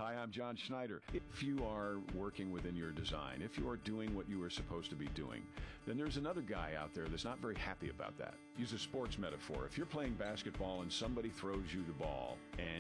Hi, I'm John Schneider. If you are working within your design, if you are doing what you are supposed to be doing, then there's another guy out there that's not very happy about that. Use a sports metaphor. If you're playing basketball and somebody throws you the ball and